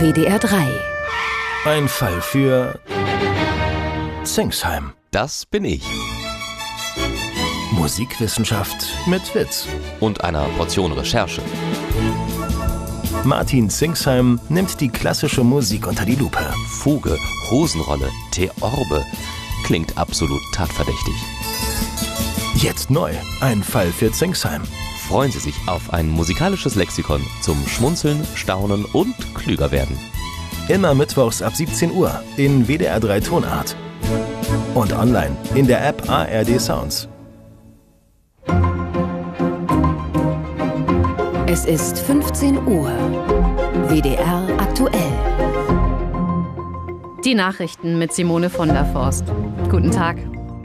WDR 3. Ein Fall für Zingsheim. Das bin ich. Musikwissenschaft mit Witz. Und einer Portion Recherche. Martin Zingsheim nimmt die klassische Musik unter die Lupe. Fuge, Hosenrolle, Theorbe. Klingt absolut tatverdächtig. Jetzt neu. Ein Fall für Zingsheim. Freuen Sie sich auf ein musikalisches Lexikon zum Schmunzeln, Staunen und klüger werden. Immer mittwochs ab 17 Uhr in WDR 3 Tonart. Und online in der App ARD Sounds. Es ist 15 Uhr. WDR aktuell. Die Nachrichten mit Simone von der Forst. Guten Tag.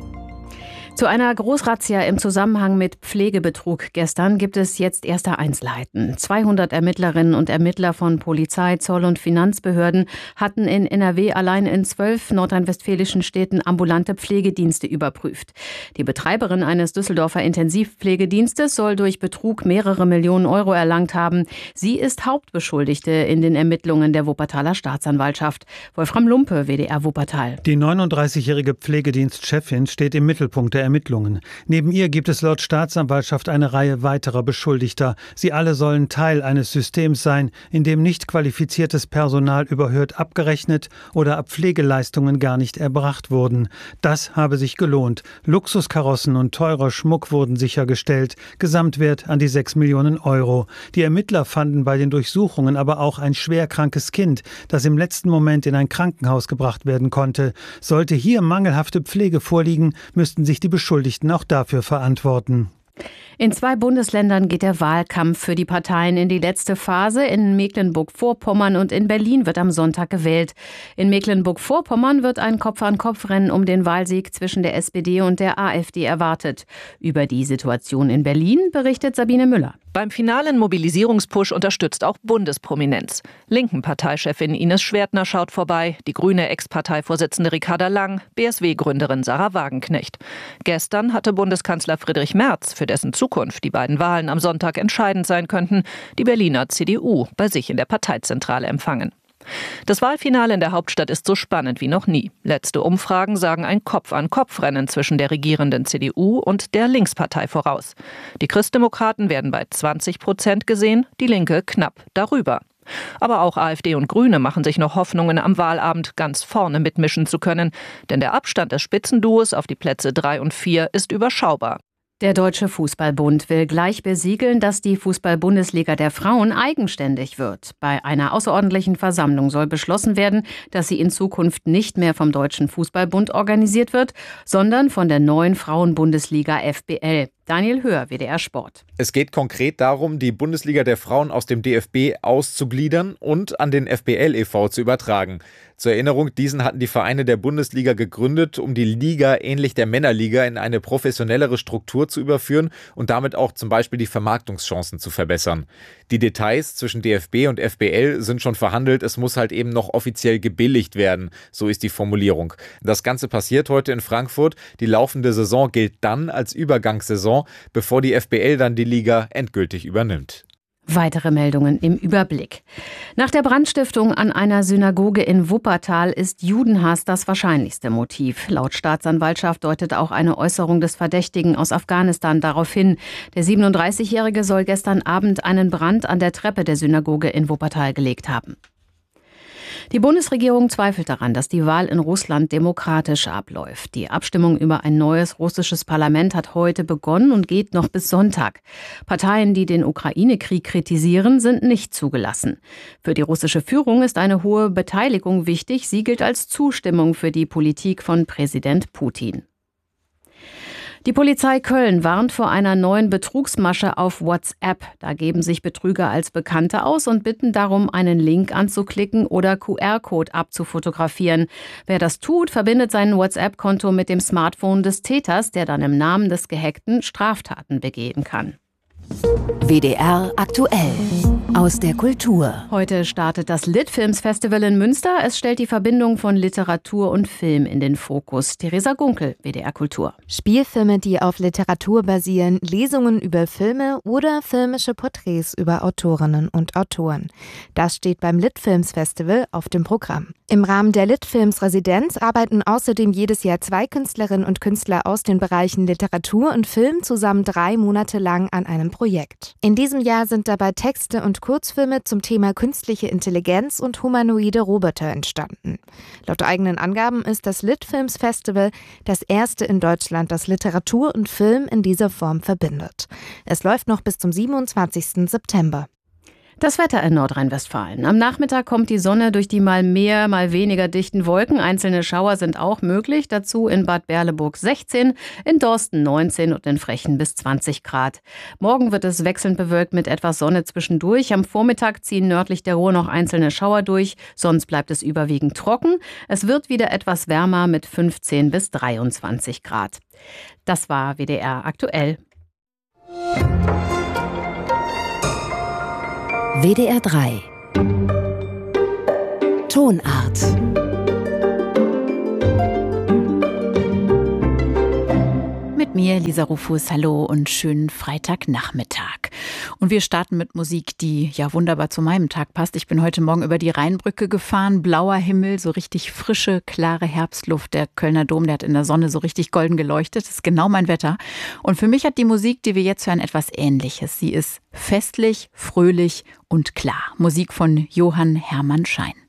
Zu einer Großrazzia im Zusammenhang mit Pflegebetrug gestern gibt es jetzt erste Einzelheiten. 200 Ermittlerinnen und Ermittler von Polizei, Zoll- und Finanzbehörden hatten in NRW allein in 12 nordrhein-westfälischen Städten ambulante Pflegedienste überprüft. Die Betreiberin eines Düsseldorfer Intensivpflegedienstes soll durch Betrug mehrere Millionen Euro erlangt haben. Sie ist Hauptbeschuldigte in den Ermittlungen der Wuppertaler Staatsanwaltschaft. Wolfram Lumpe, WDR Wuppertal. Die 39-jährige Pflegedienstchefin steht im Mittelpunkt der Ermittlungen. Neben ihr gibt es laut Staatsanwaltschaft eine Reihe weiterer Beschuldigter. Sie alle sollen Teil eines Systems sein, in dem nicht qualifiziertes Personal überhöht abgerechnet oder Pflegeleistungen gar nicht erbracht wurden. Das habe sich gelohnt. Luxuskarossen und teurer Schmuck wurden sichergestellt. Gesamtwert an die 6 Millionen Euro. Die Ermittler fanden bei den Durchsuchungen aber auch ein schwerkrankes Kind, das im letzten Moment in ein Krankenhaus gebracht werden konnte. Sollte hier mangelhafte Pflege vorliegen, müssten sich die Beschuldigten auch dafür verantworten. In 2 Bundesländern geht der Wahlkampf für die Parteien in die letzte Phase. In Mecklenburg-Vorpommern und in Berlin wird am Sonntag gewählt. In Mecklenburg-Vorpommern wird ein Kopf-an-Kopf-Rennen um den Wahlsieg zwischen der SPD und der AfD erwartet. Über die Situation in Berlin berichtet Sabine Müller. Beim finalen Mobilisierungspush unterstützt auch Bundesprominenz. Linken Parteichefin Ines Schwertner schaut vorbei, die grüne Ex-Parteivorsitzende Ricarda Lang, BSW-Gründerin Sarah Wagenknecht. Gestern hatte Bundeskanzler Friedrich Merz, für dessen Zukunft die beiden Wahlen am Sonntag entscheidend sein könnten, die Berliner CDU bei sich in der Parteizentrale empfangen. Das Wahlfinale in der Hauptstadt ist so spannend wie noch nie. Letzte Umfragen sagen ein Kopf-an-Kopf-Rennen zwischen der regierenden CDU und der Linkspartei voraus. Die Christdemokraten werden bei 20% gesehen, die Linke knapp darüber. Aber auch AfD und Grüne machen sich noch Hoffnungen, am Wahlabend ganz vorne mitmischen zu können. Denn der Abstand des Spitzenduos auf die Plätze 3 und 4 ist überschaubar. Der Deutsche Fußballbund will gleich besiegeln, dass die Fußball-Bundesliga der Frauen eigenständig wird. Bei einer außerordentlichen Versammlung soll beschlossen werden, dass sie in Zukunft nicht mehr vom Deutschen Fußballbund organisiert wird, sondern von der neuen Frauen-Bundesliga FBL. Daniel Höher, WDR Sport. Es geht konkret darum, die Bundesliga der Frauen aus dem DFB auszugliedern und an den FBL e.V. zu übertragen. Zur Erinnerung, diesen hatten die Vereine der Bundesliga gegründet, um die Liga ähnlich der Männerliga in eine professionellere Struktur zu überführen und damit auch zum Beispiel die Vermarktungschancen zu verbessern. Die Details zwischen DFB und FBL sind schon verhandelt, es muss halt eben noch offiziell gebilligt werden, so ist die Formulierung. Das Ganze passiert heute in Frankfurt. Die laufende Saison gilt dann als Übergangssaison, bevor die FBL dann die Liga endgültig übernimmt. Weitere Meldungen im Überblick. Nach der Brandstiftung an einer Synagoge in Wuppertal ist Judenhass das wahrscheinlichste Motiv. Laut Staatsanwaltschaft deutet auch eine Äußerung des Verdächtigen aus Afghanistan darauf hin. Der 37-Jährige soll gestern Abend einen Brand an der Treppe der Synagoge in Wuppertal gelegt haben. Die Bundesregierung zweifelt daran, dass die Wahl in Russland demokratisch abläuft. Die Abstimmung über ein neues russisches Parlament hat heute begonnen und geht noch bis Sonntag. Parteien, die den Ukraine-Krieg kritisieren, sind nicht zugelassen. Für die russische Führung ist eine hohe Beteiligung wichtig. Sie gilt als Zustimmung für die Politik von Präsident Putin. Die Polizei Köln warnt vor einer neuen Betrugsmasche auf WhatsApp. Da geben sich Betrüger als Bekannte aus und bitten darum, einen Link anzuklicken oder QR-Code abzufotografieren. Wer das tut, verbindet sein WhatsApp-Konto mit dem Smartphone des Täters, der dann im Namen des Gehackten Straftaten begehen kann. WDR aktuell. aus der Kultur. Heute startet das Litfilms-Festival in Münster. Es stellt die Verbindung von Literatur und Film in den Fokus. Theresa Gunkel, WDR Kultur. Spielfilme, die auf Literatur basieren, Lesungen über Filme oder filmische Porträts über Autorinnen und Autoren. Das steht beim Litfilms-Festival auf dem Programm. Im Rahmen der Litfilms-Residenz arbeiten außerdem jedes Jahr 2 Künstlerinnen und Künstler aus den Bereichen Literatur und Film zusammen 3 Monate lang an einem Projekt. In diesem Jahr sind dabei Texte und Kurzfilme zum Thema künstliche Intelligenz und humanoide Roboter entstanden. Laut eigenen Angaben ist das Litfilms Festival das erste in Deutschland, das Literatur und Film in dieser Form verbindet. Es läuft noch bis zum 27. September. Das Wetter in Nordrhein-Westfalen. Am Nachmittag kommt die Sonne durch die mal mehr, mal weniger dichten Wolken. Einzelne Schauer sind auch möglich. Dazu in Bad Berleburg 16, in Dorsten 19 und in Frechen bis 20 Grad. Morgen wird es wechselnd bewölkt mit etwas Sonne zwischendurch. Am Vormittag ziehen nördlich der Ruhr noch einzelne Schauer durch. Sonst bleibt es überwiegend trocken. Es wird wieder etwas wärmer mit 15 bis 23 Grad. Das war WDR aktuell. WDR 3 Tonart. Mit mir, Lisa Rufus, hallo und schönen Freitagnachmittag. Und wir starten mit Musik, die ja wunderbar zu meinem Tag passt. Ich bin heute Morgen über die Rheinbrücke gefahren, blauer Himmel, so richtig frische, klare Herbstluft. Der Kölner Dom, der hat in der Sonne so richtig golden geleuchtet. Das ist genau mein Wetter. Und für mich hat die Musik, die wir jetzt hören, etwas Ähnliches. Sie ist festlich, fröhlich und klar. Musik von Johann Hermann Schein.